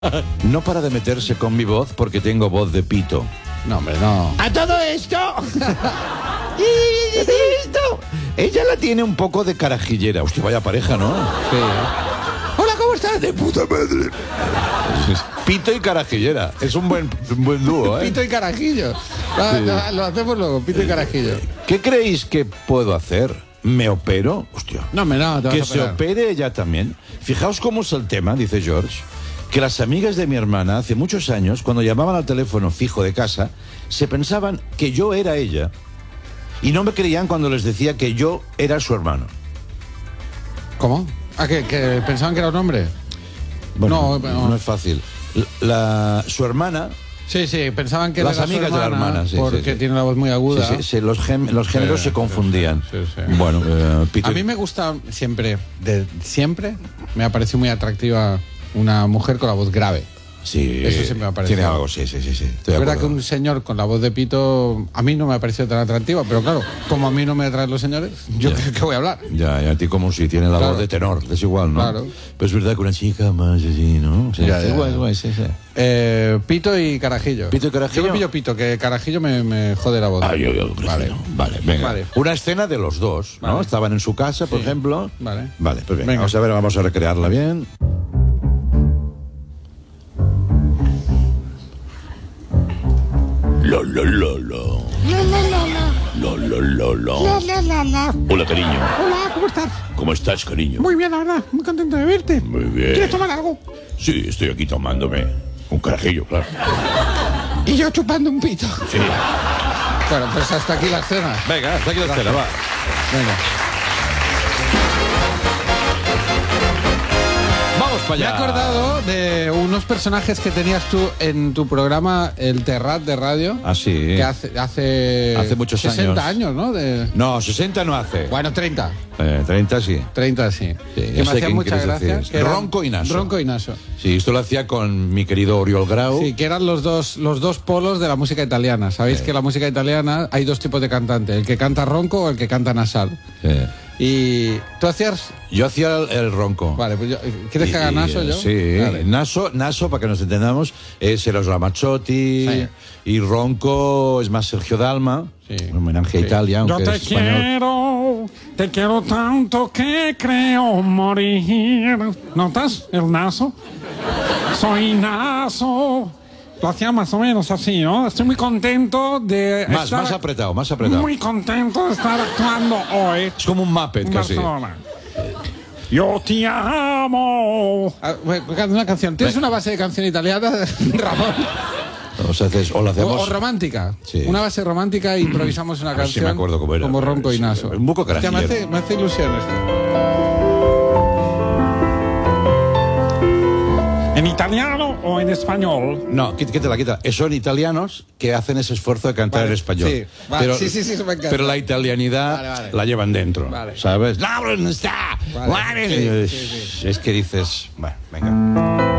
No para de meterse con mi voz porque tengo voz de pito. No, hombre, no. A todo esto. Ella la tiene un poco de carajillera. Hostia, vaya pareja, ¿no? Sí. Hola, ¿cómo estás? De puta madre. Pito y carajillera. Es un buen dúo, ¿eh? Pito y carajillo. Lo hacemos luego, pito y carajillo. ¿Qué creéis que puedo hacer? ¿Me opero? Hostia. No, hombre, no, te vas Que a se operar. opere ella también. Fijaos cómo es el tema, dice George, que las amigas de mi hermana hace muchos años, cuando llamaban al teléfono fijo de casa, se pensaban que yo era ella y no me creían cuando les decía que yo era su hermano. ¿Cómo? Ah, que pensaban que era un hombre. Bueno, No, no es fácil. Su hermana... Sí, pensaban que Las era su amigas de la hermana, sí, porque sí. tiene la voz muy aguda. Sí, los géneros se confundían. Sí. Bueno, Pito... A mí me gusta siempre me ha parecido muy atractiva una mujer con la voz grave. Sí, Eso siempre me ha parecido. Tiene algo, sí. Estoy de Es verdad que acuerdo. un señor con la voz de pito a mí no me ha parecido tan atractiva, pero claro, como a mí no me atraen los señores, yo Ya. creo que voy a hablar. Ya, a ti como si tiene la Claro. voz de tenor, es igual, ¿no? Claro. Pero es verdad que una chica más así, ¿no? Sí, Ya, es guay, sí. Pito y carajillo. ¿Pito y carajillo? Yo me pillo pito, que carajillo me jode la voz. Vale, venga. Vale. Una escena de los dos, ¿no? Vale. Estaban en su casa, por Sí. ejemplo. Vale. Vale, pues venga, Venga. vamos a recrearla bien. La. Hola, cariño. Hola, ¿cómo estás? ¿Cómo estás, cariño? Muy bien, la verdad. Muy contento de verte. Muy bien. ¿Quieres tomar algo? Sí, estoy aquí tomándome un carajillo, claro. Y yo chupando un pito. Sí. Bueno, pues hasta aquí la escena. Venga, hasta aquí la escena, va. Venga. Vamos para Me he allá. acordado de unos personajes que tenías tú en tu programa El Terrat de radio. Ah, sí. Que hace Muchos 60 años, ¿no? No, 60 no hace. Bueno, 30. 30 sí. 30 sí. Sí, Que ya me sé hacía quién mucha quieres gracia. decir. que eran- Ronco y Naso. Ronco y Naso. Sí, esto lo hacía con mi querido Oriol Grau. Sí, que eran los dos polos de la música italiana. Sabéis que la música italiana hay dos tipos de cantante, el que canta ronco o el que canta nasal. Sí. Y tú hacías... Yo hacía el ronco. Vale, pues ¿quieres que haga Naso yo? Sí, Vale. Naso, para que nos entendamos, es Eros Ramazzotti. Sí. Y ronco es más Sergio Dalma. Sí. Un homenaje a Sí. Italia, Yo aunque te es español. quiero tanto que creo morir. ¿Notas el naso? Soy naso. Lo hacía más o menos así, ¿no? Estoy muy contento de estar... Más apretado. Muy contento de estar actuando hoy Es como un Muppet en casi. Barcelona. Yo te amo. Ah, bueno, canta una canción. ¿Tienes una base de canción italiana, Ramón? O lo hacemos... O romántica. Sí. Una base romántica e improvisamos una A ver si canción. me acuerdo cómo era. Como ronco y Sí, naso. un poco Hostia, carajillero. me hace ilusión esto. ¿En italiano o en español? No, quita. Son italianos que hacen ese esfuerzo de cantar Vale, en español. sí, vale, sí, eso me encanta. Pero la italianidad Vale. la llevan dentro, Vale. ¿sabes? ¡No está! Vale. Es que dices... Bueno, venga.